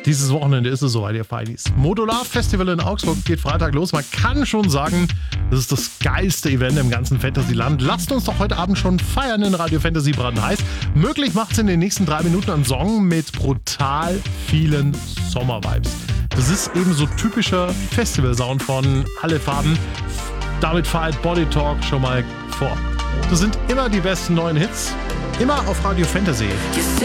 Dieses Wochenende ist es soweit, ihr Feinis. Modular Festival in Augsburg geht Freitag los. Man kann schon sagen, das ist das geilste Event im ganzen Fantasyland. Lasst uns doch heute Abend schon feiern in Radio Fantasy brandheiß. Möglich macht es in den nächsten 3 Minuten einen Song mit brutal vielen Sommervibes. Das ist eben so typischer Festivalsound von Alle Farben. Damit feiert Body Talk schon mal vor. Das sind immer die besten neuen Hits. Immer auf Radio Fantasy.